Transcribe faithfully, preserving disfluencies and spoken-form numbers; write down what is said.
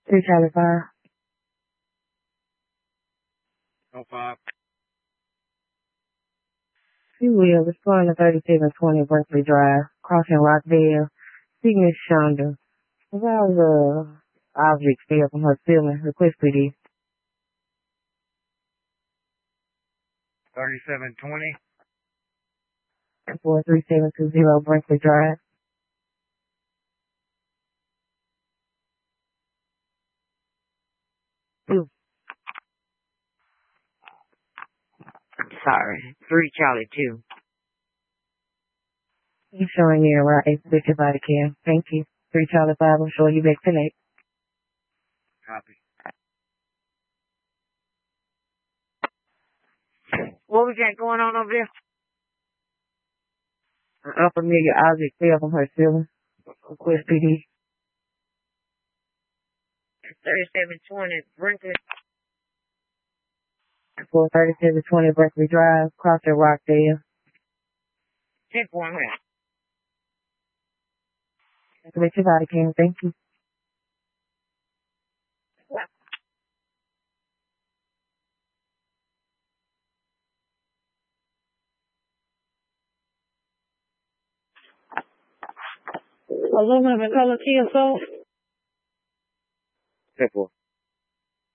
Three Charlie Five. Oh, five. You will respond to thirty-seven twenty Berkeley Drive, crossing Rockdale, Signet Shonda. About the object fell from her ceiling. Request P D. thirty-seven twenty. four three seven two zero Berkeley Drive. Ooh. Sorry. Three Charlie two. You showing you around eight fifty body cam. Thank you. Three Charlie Five. I'm sure you back tonight. Copy. What we got going on over there? An unfamiliar object fell from her ceiling. Request P D. thirty-seven twenty Brinkley. four thirty-seven twenty Berkeley Drive, crossing Rockdale. ten one here. Activate your body cam. Thank you. Aluminum and color T S O. ten four.